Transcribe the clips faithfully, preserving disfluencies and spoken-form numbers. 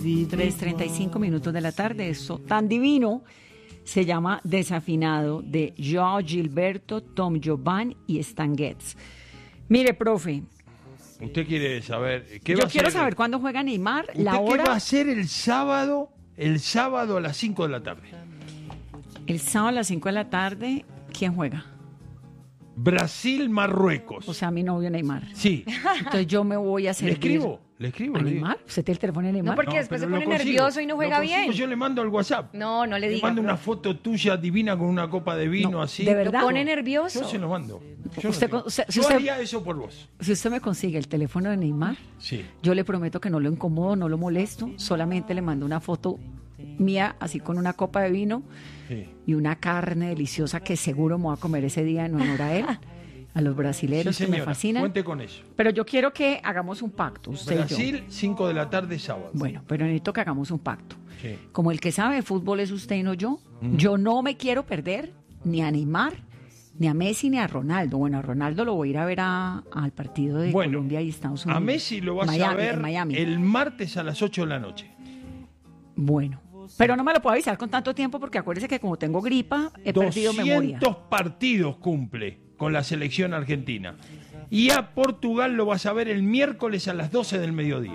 tres treinta y cinco minutos de la tarde. Eso tan divino se llama Desafinado, de Joao Gilberto, Tom Jovan y Stan Getz. Mire, profe. Usted quiere saber qué Yo va a quiero ser? saber cuándo juega Neymar, ¿Usted la qué hora. va a hacer el sábado? El sábado a las cinco de la tarde. El sábado a las cinco de la tarde, ¿quién juega? Brasil-Marruecos. O sea, mi novio Neymar. Sí. Entonces yo me voy a Le servir. escribo, le escribo. ¿A le digo. Neymar? ¿Usted tiene el teléfono de Neymar? No, porque No, después se pero pone lo consigo, nervioso y no juega lo consigo, bien. Yo le mando al WhatsApp. No, no le Le diga. mando una profe. foto tuya divina con una copa de vino No, así. ¿de verdad? Lo pone nervioso. Yo se lo mando. Yo, Usted no con- usted- si Yo usted- haría eso por vos. Si usted me consigue el teléfono de Neymar, Sí. yo le prometo que no lo incomodo, no lo molesto, solamente le mando una foto mía, así con una copa de vino Sí. y una carne deliciosa que seguro me voy a comer ese día en honor a él, a los brasileros Sí, que me señora, fascinan. cuente con eso. Pero yo quiero que hagamos un pacto, usted y yo. Brasil, cinco de la tarde, sábado. Bueno, pero necesito que hagamos un pacto. Sí. Como el que sabe de fútbol es usted y no yo, yo no me quiero perder ni a Neymar, ni a Messi, ni a Ronaldo. Bueno, a Ronaldo lo voy a ir a ver a- al partido de Bueno, Colombia y Estados Unidos. A Messi lo vas Miami, a ver en Miami. el martes a las ocho de la noche. Bueno, pero no me lo puedo avisar con tanto tiempo porque acuérdese que como tengo gripa, he perdido memoria. doscientos partidos cumple con la selección argentina. Y a Portugal lo vas a ver el miércoles a las doce del mediodía.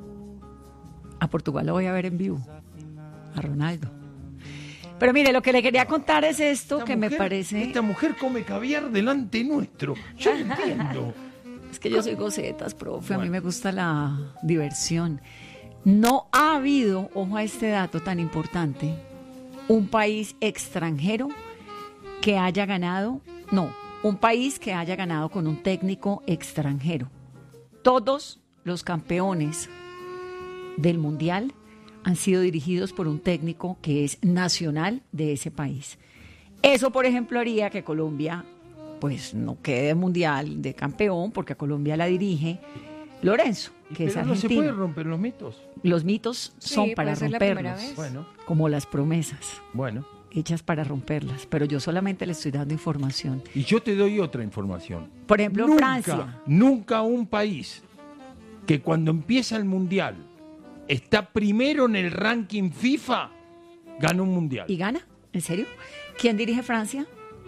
A Portugal lo voy a ver en vivo, a Ronaldo. Pero mire, lo que le quería contar es esto Esta que me mujer- parece... Esta mujer come caviar delante nuestro. Yo no entiendo. Es que yo soy gocetas, profe, a mí Bueno. me gusta la diversión. No ha habido, ojo a este dato tan importante, un país extranjero que haya ganado, no, un país que haya ganado con un técnico extranjero. Todos los campeones del Mundial han sido dirigidos por un técnico que es nacional de ese país. Eso, por ejemplo, haría que Colombia pues no quede mundial de campeón, porque a Colombia la dirige Lorenzo, que es Pero no se argentino. puede romper los mitos. Los mitos son Sí, para puede ser la primera romperlos, vez. Bueno, como las promesas, bueno. hechas para romperlas. Pero yo solamente le estoy dando información. Y yo te doy otra información. Por ejemplo, nunca, Francia. Nunca un país que cuando empieza el mundial está primero en el ranking FIFA gana un mundial. ¿Y gana? ¿En serio? ¿Quién dirige Francia?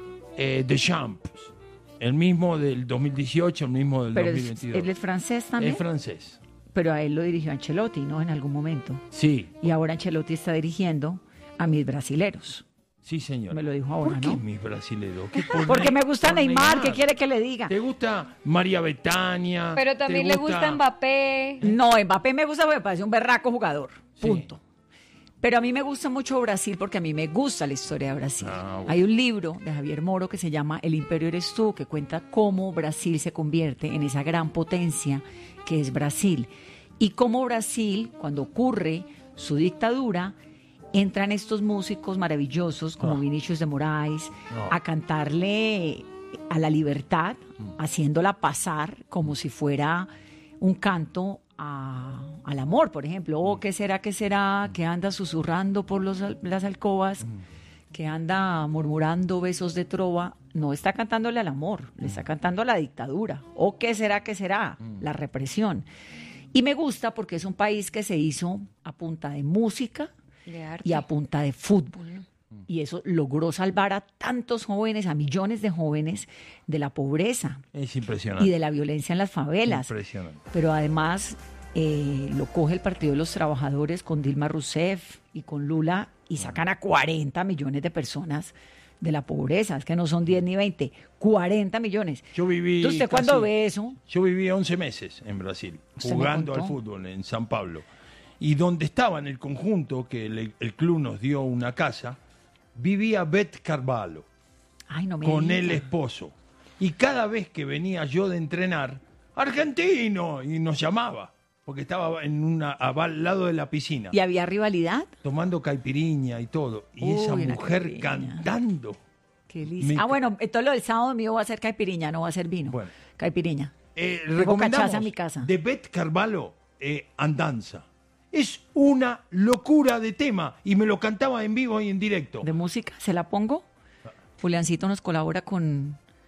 Eh, Deschamps, el mismo del dos mil dieciocho, el mismo del Pero es, dos mil veintidós. él es francés también. Es francés. Pero a él lo dirigió Ancelotti, ¿no? En algún momento. Sí, Y ahora Ancelotti está dirigiendo a mis brasileros. sí, señor. Me lo dijo ahora, ¿Por qué ¿no? mis brasileros? ¿Qué por Porque Ney- me gusta por Neymar, ¿qué quiere que le diga? ¿Te gusta María Betania? Pero también ¿Te le gusta Mbappé. No, Mbappé me gusta porque me parece un berraco jugador. Sí. Punto. Pero a mí me gusta mucho Brasil porque a mí me gusta la historia de Brasil. Ah, bueno. Hay un libro de Javier Moro que se llama El Imperio Eres Tú, que cuenta cómo Brasil se convierte en esa gran potencia que es Brasil. Y cómo Brasil, cuando ocurre su dictadura, entran estos músicos maravillosos como Ah. Vinícius de Moraes No. a cantarle a la libertad, haciéndola pasar como si fuera un canto a- al amor, por ejemplo. Oh, ¿qué será, qué será? Que anda susurrando por los al- las alcobas, que anda murmurando besos de trova. No está cantándole al amor, le está cantando a la dictadura. ¿O qué será, qué será? La represión. Y me gusta porque es un país que se hizo a punta de música De arte. y a punta de fútbol. Y eso logró salvar a tantos jóvenes, a millones de jóvenes, de la pobreza Es impresionante. y de la violencia en las favelas. Impresionante. Pero además eh, lo coge el Partido de los Trabajadores con Dilma Rousseff y con Lula y sacan a cuarenta millones de personas de la pobreza. Es que no son diez ni veinte, cuarenta millones. Yo viví. Entonces, ¿usted casi- cuando ve eso? Yo viví once meses en Brasil, Usted me jugando al contó. fútbol en San Pablo. Y donde estaba en el conjunto, que el, el club nos dio una casa, vivía Beth Carvalho Ay, no me con diga. el esposo. Y cada vez que venía yo de entrenar, argentino, y nos llamaba, porque estaba en una, al lado de la piscina, ¿Y había rivalidad? tomando caipiriña y todo. Y esa Uy, una mujer caipirinha. cantando. Qué lindo. Me Ah, ca- bueno, entonces lo del sábado mío va a ser caipiriña, no va a ser vino. Bueno. Caipiriña. Eh, Tengo recomendamos cachaza en mi casa. de Beth Carvalho, eh, Andanza. Es una locura de tema y me lo cantaba en vivo y en directo. De música, ¿se la pongo? Juliancito nos colabora con,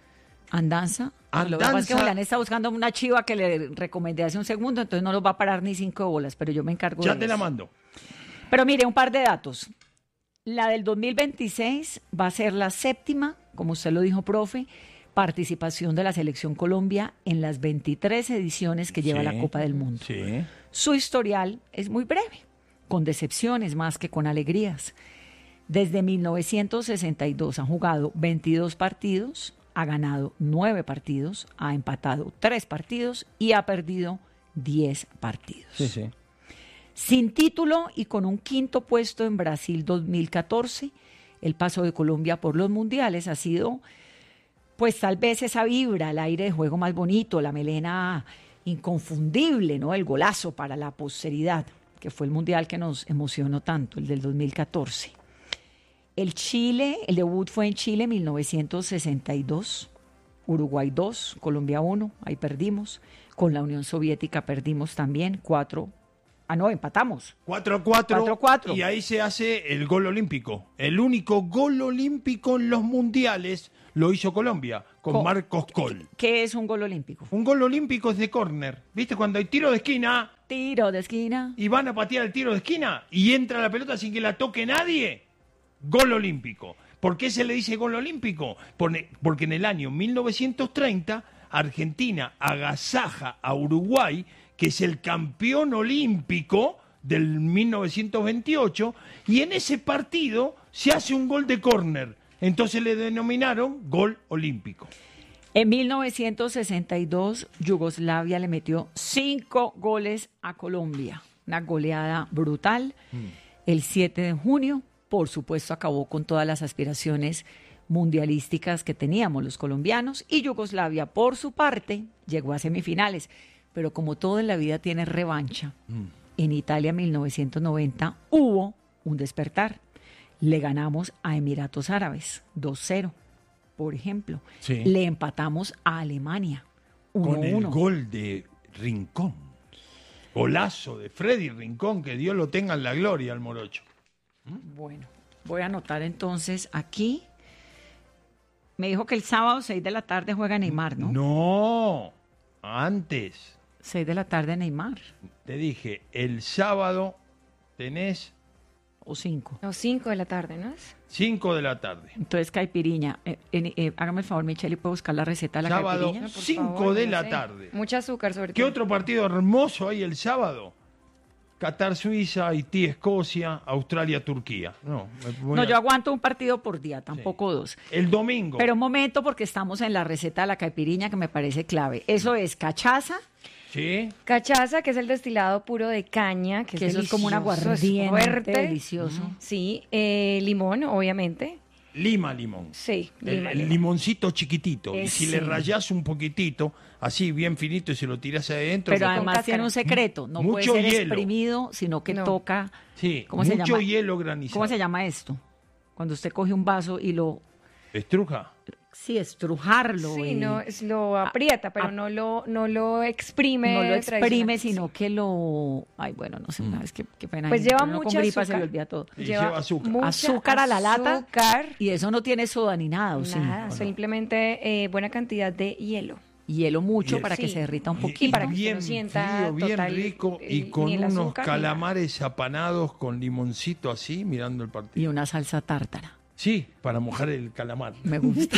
Andanza. Lo que pasa es que Andanza. Julián está buscando una chiva que le recomendé hace un segundo, entonces no los va a parar ni cinco bolas, pero yo me encargo Ya de te la eso. mando. Pero mire, un par de datos. La del dos mil veintiséis va a ser la séptima, como usted lo dijo, profe, participación de la Selección Colombia en las veintitrés ediciones que lleva Sí. la Copa del Mundo. Sí. Su historial es muy breve, con decepciones más que con alegrías. Desde mil novecientos sesenta y dos ha jugado veintidós partidos, ha ganado nueve partidos, ha empatado tres partidos y ha perdido diez partidos. Sí, sí. Sin título y con un quinto puesto en Brasil dos mil catorce, el paso de Colombia por los mundiales ha sido, pues tal vez esa vibra, el aire de juego más bonito, la melena inconfundible, ¿no? El golazo para la posteridad, que fue el mundial que nos emocionó tanto, el del dos mil catorce. El Chile, el debut fue en Chile en mil novecientos sesenta y dos, Uruguay dos, Colombia uno, ahí perdimos. Con la Unión Soviética perdimos también cuatro. Ah, no, empatamos. cuatro a cuatro. cuatro a cuatro. Y ahí se hace el gol olímpico. El único gol olímpico en los mundiales lo hizo Colombia, con Co- Marcos Col. ¿Qué es un gol olímpico? Un gol olímpico es de córner. ¿Viste? Cuando hay tiro de esquina Tiro de esquina. y van a patear el tiro de esquina y entra la pelota sin que la toque nadie, gol olímpico. ¿Por qué se le dice gol olímpico? Pone- Porque en el año mil novecientos treinta Argentina agasaja a Uruguay, que es el campeón olímpico del mil novecientos veintiocho, y en ese partido se hace un gol de córner. Entonces le denominaron gol olímpico. En mil novecientos sesenta y dos, Yugoslavia le metió cinco goles a Colombia. Una goleada brutal. El siete de junio, por supuesto, acabó con todas las aspiraciones mundialísticas que teníamos los colombianos. Y Yugoslavia, por su parte, llegó a semifinales. Pero como todo en la vida tiene revancha, en Italia mil novecientos noventa hubo un despertar. Le ganamos a Emiratos Árabes dos cero, por ejemplo. Sí. Le empatamos a Alemania uno Con el uno. gol de Rincón. Golazo de Freddy Rincón, que Dios lo tenga en la gloria al morocho. Bueno, voy a anotar entonces aquí. Me dijo que el sábado seis de la tarde juega Neymar, ¿no? No, antes. seis de la tarde Neymar. Te dije, el sábado tenés O cinco. No, cinco de la tarde, ¿no es? cinco de la tarde. Entonces, caipiriña. Eh, eh, eh, hágame el favor, Michelle, y puedo buscar la receta de la Sábado. caipiriña. Por Cinco favor, de no la sé. tarde. Mucha azúcar, sobre ¿Qué todo. otro partido hermoso hay el sábado? Qatar-Suiza, Haití-Escocia, Australia-Turquía. No, me voy No, a- yo aguanto un partido por día, tampoco dos. El domingo. Pero un momento, porque estamos en la receta de la caipiriña que me parece clave. Eso es cachaza, ¿Sí? Cachaza, que es el destilado puro de caña, que, que es eso es como un delicioso, es aguardiente fuerte. delicioso. Sí, eh, limón, obviamente. Lima limón. Sí, El, lima, el limón. limoncito chiquitito. Y Eh, si sí. le rayás un poquitito, así bien finito, y se lo tirás adentro. Pero se- además cáscara. tiene un secreto. No Mucho puede ser hielo. exprimido, sino que No. toca. Sí, ¿Cómo se mucho llama? hielo granizado. ¿Cómo se llama esto? Cuando usted coge un vaso y lo. ¿Estruja? Sí, estrujarlo. Sí, y- no, es- lo aprieta, pero a- no lo, no lo exprime. no lo exprime, tradicional. sino que lo. Ay, bueno, no sé, una vez que qué pena. Pues hay, lleva uno mucha con gripa se azúcar. le olvida todo. Y lleva azúcar. mucha Azúcar a la lata. azúcar, Y eso no tiene soda ni nada, ¿o sí? nada, simplemente eh, buena cantidad de hielo. Hielo mucho Y- para que Sí. se derrita un Y- poquito. y para que bien se no sienta frío, bien total rico, el- y con ni el unos azúcar, ni nada. calamares apanados con limoncito así, mirando el partido. Y una salsa tártara. Sí, para mojar el calamar. Me gusta.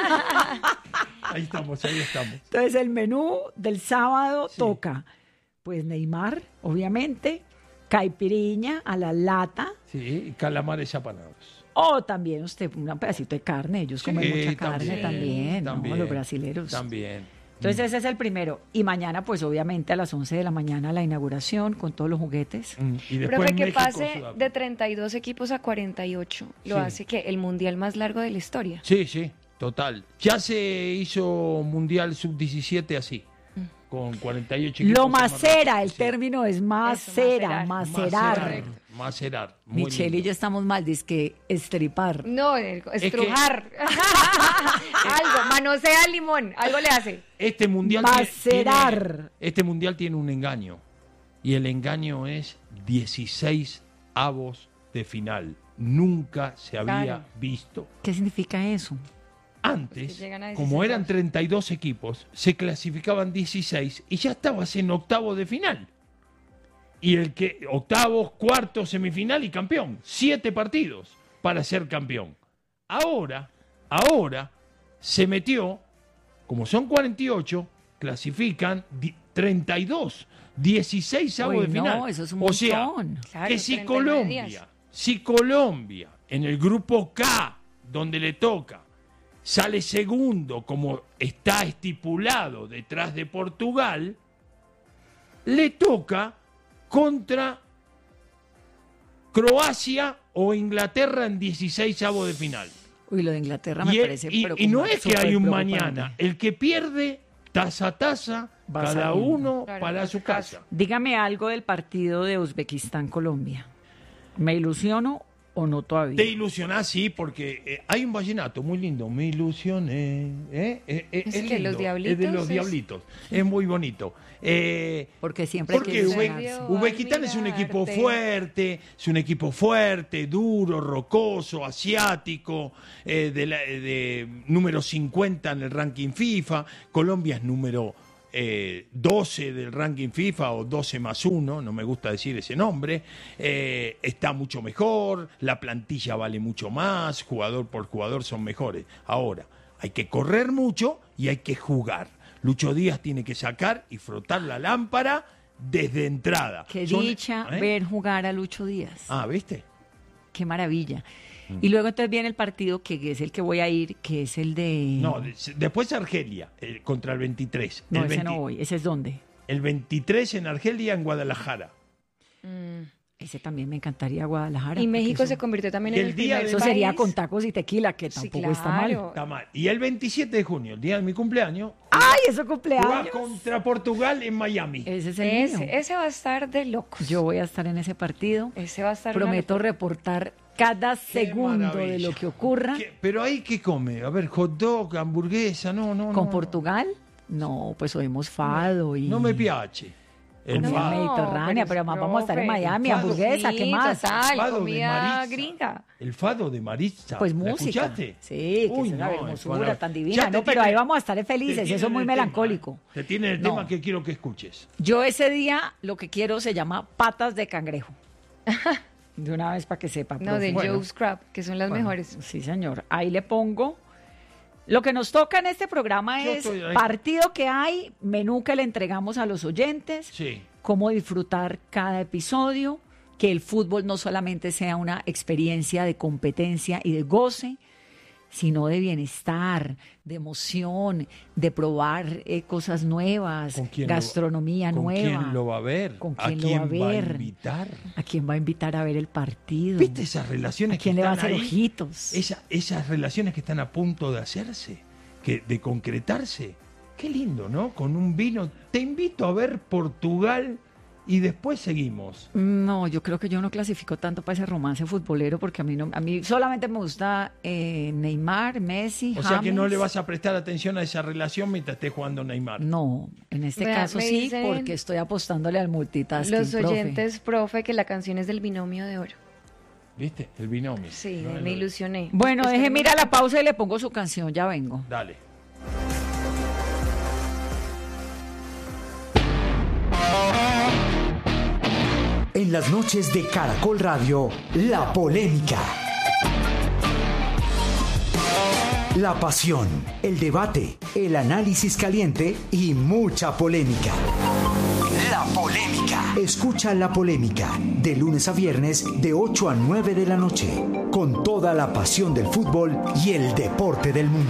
Ahí estamos, ahí estamos. Entonces el menú del sábado toca, pues Neymar, obviamente, caipiriña a la lata, Sí, y calamares apanados. o también usted un pedacito de carne, ellos comen Sí, mucha carne también, ¿no? también, Los brasileros. También. Entonces ese es el primero. Y mañana, pues obviamente a las once de la mañana la inauguración con todos los juguetes. Mm, Y después Profe, que México, pase Sudáfrica. de treinta y dos equipos a cuarenta y ocho. Lo Sí. hace que el mundial más largo de la historia. Sí, sí, total. Ya se hizo Mundial sub diecisiete así, con cuarenta y ocho equipos. Lo macera, el Sí. término es macera, Eso, macerar. Macerar. Macerar. Muy Michelle y lindo. yo estamos mal, que estripar. No, el- estrujar. Algo, manosea el limón, algo le hace. Este mundial Macerar. tiene, este mundial tiene un engaño. Y el engaño es dieciséis avos de final. Nunca se había Claro. visto. ¿Qué significa eso? antes, llegan a como eran dieciséis. treinta y dos equipos, se clasificaban dieciséis y ya estabas en octavo de final. Y el que, octavos, cuartos, semifinal y campeón. Siete partidos para ser campeón. Ahora, ahora, se metió, como son cuarenta y ocho, clasifican di- treinta y dos, dieciséis avos Uy, de final. no, eso es un o sea, montón. Claro, que si treinta y nueve Colombia, días. si Colombia en el grupo K, donde le toca, sale segundo, como está estipulado detrás de Portugal, le toca contra Croacia o Inglaterra en dieciséis avos de final. Uy, lo de Inglaterra me Y, el- parece y- pero y no como es que súper hay un preocupante. mañana. El que pierde, taza a taza, Va cada saliendo. uno Claro, para para su su casa. casa. Dígame algo del partido de Uzbekistán-Colombia. ¿Me ilusiono o no todavía? Te ilusionás, sí, porque eh, hay un vallenato muy lindo. Me ilusioné. ¿eh? Eh, eh, ¿Es es el de lindo, los Diablitos? Es de los Es- Diablitos. Es muy bonito. Eh, Porque siempre hay Porque que Uzbe- ilusionarse. Uzbekistán es un equipo Olvidarte. fuerte, es un equipo fuerte, duro, rocoso, asiático, eh, de, la- de número cincuenta en el ranking FIFA. Colombia es número eh, doce del ranking FIFA o doce más uno, no me gusta decir ese nombre. Eh, está mucho mejor, la plantilla vale mucho más, jugador por jugador son mejores. Ahora, hay que correr mucho y hay que jugar. Lucho Díaz tiene que sacar y frotar la lámpara desde entrada. Qué Son- dicha ¿eh? ver jugar a Lucho Díaz. Ah, ¿viste? Qué maravilla. Mm. Y luego entonces viene el partido que es el que voy a ir, que es el de... No, de- después Argelia, eh, contra el veintitrés. No, el ese veinte no voy. ¿Ese es dónde? El veintitrés en Argelia, en Guadalajara. Mm. Ese también me encantaría Guadalajara. Y porque México eso- se convirtió también Y en el el día primer de- Eso país. sería con tacos y tequila, que Sí, tampoco está mal. claro. Está mal. Y el veintisiete de junio, el día de mi cumpleaños, ¡Ay, eso juega cumpleaños! contra Portugal en Miami. Ese es el mío. Ese, ese va a estar de locos. Yo voy a estar en ese partido. Ese va a estar una Prometo locura. reportar cada Qué segundo de maravilla. lo que ocurra. ¿Qué? Pero ahí, ¿qué come? A ver, hot dog, hamburguesa, no, no, no. ¿Con no. Portugal? No, pues oímos fado y... No me piache. El comida fado. mediterránea, pero pero además vamos a estar en profe, Miami, fado. hamburguesa, ¿qué Sí, más? total, Fado de comida Maritza. gringa. El fado de Maritza. Pues ¿La música. escuchaste? Sí, que Uy, es una no, hermosura es tan para- divina. Ya te No, pero tiene- ahí vamos a estar te felices, tiene eso es muy el tema, melancólico. ¿eh? Te tiene el No. tema que quiero que escuches. Yo ese día lo que quiero se llama patas de cangrejo. De una vez para que sepa. No, profe. de Bueno. Joe's Crab, que son las Bueno. mejores. Sí, señor. Ahí le pongo. Lo que nos toca en este programa Yo es estoy ahí. partido que hay, menú que le entregamos a los oyentes, Sí. cómo disfrutar cada episodio, que el fútbol no solamente sea una experiencia de competencia y de goce, sino de bienestar, de emoción, de probar eh, cosas nuevas, ¿Con quién lo- gastronomía ¿Con nueva. quién lo va a ver? ¿Con ¿A quién lo quién va a va a ver? invitar? ¿A quién va a invitar a ver el partido? ¿Viste esas relaciones ¿A quién que le va a están hacer ahí? ojitos? Esa- esas relaciones que están a punto de hacerse, que, de concretarse. Qué lindo, ¿no? Con un vino. Te invito a ver Portugal y después seguimos. No, yo creo que yo no clasifico tanto para ese romance futbolero porque a mí no, a mí solamente me gusta eh, Neymar, Messi, O sea que no James. le vas a prestar atención a esa relación mientras esté jugando Neymar. No, en este Vea, caso me sí, dicen porque estoy apostándole al multitasking, Los profe. oyentes, profe, que la canción es del binomio de oro. ¿Viste? El binomio. Sí, No, me no. ilusioné. Bueno, Pues deje tenemos- mira la pausa y le pongo su canción, ya vengo. Dale. En las noches de Caracol Radio, La Polémica. La pasión, el debate, el análisis caliente y mucha polémica. La Polémica. Escucha La Polémica de lunes a viernes de ocho a nueve de la noche, con toda la pasión del fútbol y el deporte del mundo.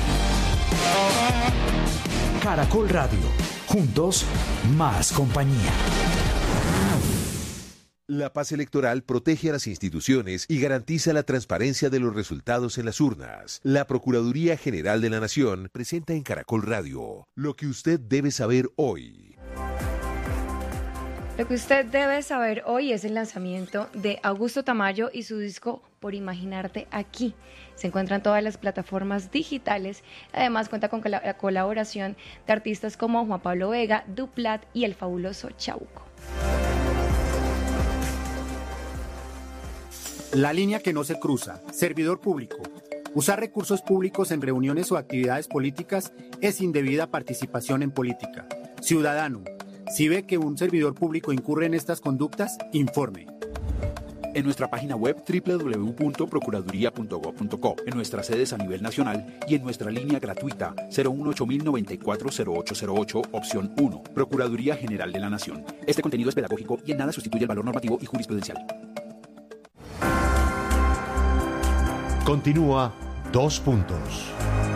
Caracol Radio. Juntos, más compañía. La paz electoral protege a las instituciones y garantiza la transparencia de los resultados en las urnas. La Procuraduría General de la Nación presenta en Caracol Radio lo que usted debe saber hoy. Lo que usted debe saber hoy es el lanzamiento de Augusto Tamayo y su disco Por Imaginarte Aquí. Se encuentra en todas las plataformas digitales. Además cuenta con la colaboración de artistas como Juan Pablo Vega, Duplat y el fabuloso Chauco. La línea que no se cruza. Servidor público. Usar recursos públicos en reuniones o actividades políticas es indebida participación en política. Ciudadano, si ve que un servidor público incurre en estas conductas, informe. En nuestra página web doble u doble u doble u punto procuraduría punto gob punto co, en nuestras sedes a nivel nacional y en nuestra línea gratuita cero uno ocho mil noventa y cuatro cero ocho cero ocho, opción uno, Procuraduría General de la Nación. Este contenido es pedagógico y en nada sustituye el valor normativo y jurisprudencial. Continúa Dos Puntos.